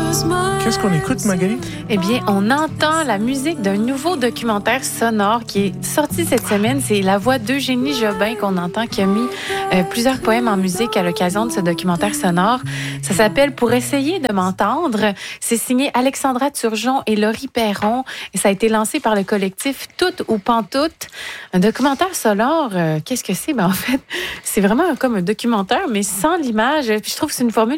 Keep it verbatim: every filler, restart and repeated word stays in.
Qu'est-ce qu'on écoute, Magali? Eh bien, on entend la musique d'un nouveau documentaire sonore qui est sorti cette semaine. C'est la voix d'Eugénie Jobin qu'on entend, qui a mis euh, plusieurs poèmes en musique à l'occasion de ce documentaire sonore. Ça s'appelle « Pour essayer de m'entendre ». C'est signé Alexandra Turgeon et Laurie Perron. Et ça a été lancé par le collectif Toutes ou Pantoute. Un documentaire sonore, euh, qu'est-ce que c'est? Ben, en fait, c'est vraiment comme un documentaire, mais sans l'image. Puis je trouve que c'est une formule